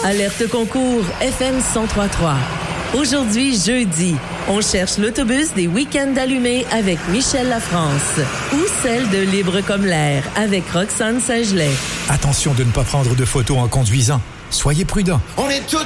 Alerte concours FM 1033. Aujourd'hui, jeudi, on cherche l'autobus des Week-ends allumés avec Michel Lafrance ou celle de Libre comme l'air avec Roxane Saint-Gelais. Attention de ne pas prendre de photos en conduisant. Soyez prudents. On est tous